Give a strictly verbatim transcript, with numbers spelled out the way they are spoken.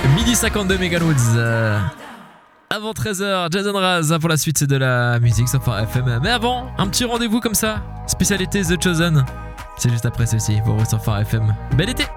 Midi cinquante-deux Megaloods. Euh, avant treize heures, Jason Raz pour la suite de la musique sur F M. Mais avant, un petit rendez-vous comme ça. Spécialité The Chosen. C'est juste après ceci. Vous retrouvez sur F M. Bel été.